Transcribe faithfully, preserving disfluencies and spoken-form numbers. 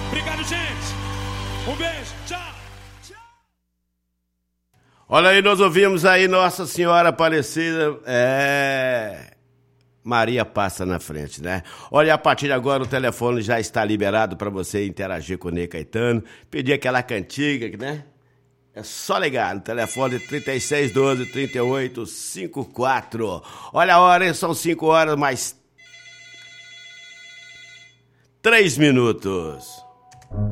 Obrigado, gente. Um beijo. Tchau. Olha aí, nós ouvimos aí Nossa Senhora Aparecida, é... Maria passa na frente, né? Olha, a partir de agora o telefone já está liberado para você interagir com o Ney Caetano, pedir aquela cantiga, né? É só ligar no telefone trinta e seis, doze, trinta e oito, cinquenta e quatro. Olha a hora, hein? São cinco horas mais três minutos.